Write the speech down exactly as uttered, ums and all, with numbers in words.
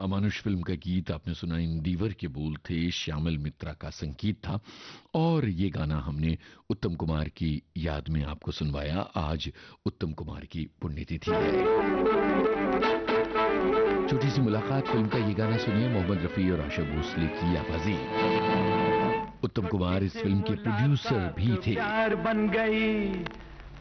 अमानुष फिल्म का गीत आपने सुना। इंदीवर के बोल थे, श्यामल मित्रा का संगीत था और ये गाना हमने उत्तम कुमार की याद में आपको सुनवाया। आज उत्तम कुमार की पुण्यतिथि है। छोटी सी मुलाकात फिल्म का ये गाना सुनिए, मोहम्मद रफी और आशा भोसले की आवाज़ें। उत्तम कुमार इस फिल्म के प्रोड्यूसर भी थे। प्यार बन गई